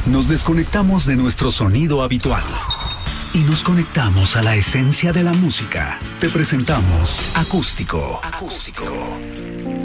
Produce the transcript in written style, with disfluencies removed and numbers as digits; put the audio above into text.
Nos desconectamos de nuestro sonido habitual y nos conectamos a la esencia de la música. Te presentamos Acústico.